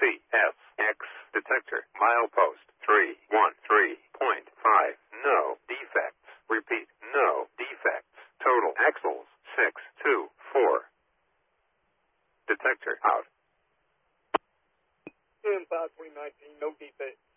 CSX detector. Milepost 313.5. No defects. Repeat, no defects. Total axles 624. Detector out. 10-5-2019, no defects.